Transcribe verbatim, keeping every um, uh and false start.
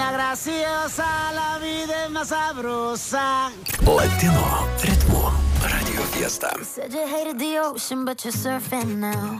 la graciosa, la vida es más sabrosa. Latino ritmo Radio Fiesta. You said you hated the ocean, but you're surfing now.